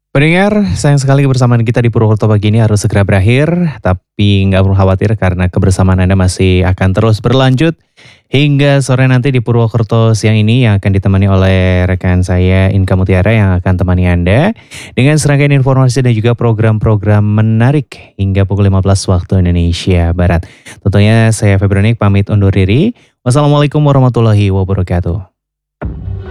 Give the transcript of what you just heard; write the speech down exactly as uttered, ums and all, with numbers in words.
Pendengar, sayang sekali kebersamaan kita di Purwokerto pagi ini harus segera berakhir, tapi nggak perlu khawatir karena kebersamaan Anda masih akan terus berlanjut hingga sore nanti di Purwokerto siang ini yang akan ditemani oleh rekan saya Inka Mutiara yang akan temani Anda dengan serangkaian informasi dan juga program-program menarik hingga pukul lima belas waktu Indonesia Barat. Tentunya saya Febronik pamit undur diri. Wassalamualaikum warahmatullahi wabarakatuh.